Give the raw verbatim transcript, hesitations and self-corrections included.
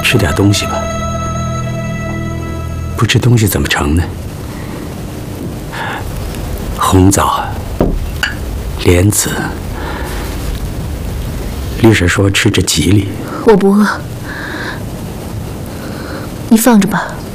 吃点东西吧。不吃东西怎么成呢？红枣、莲子，律师说吃着吉利。 我不饿，你放着吧。